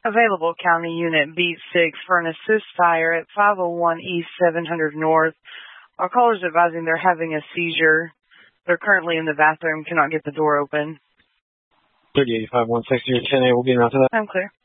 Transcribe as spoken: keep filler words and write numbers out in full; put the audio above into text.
Available County Unit B six for an assist fire at five oh one East seven hundred North. Our callers advising they're having a seizure. They're currently in the bathroom, cannot get the door open. thirty-eight five one six zero ten A will be around to that. I'm clear.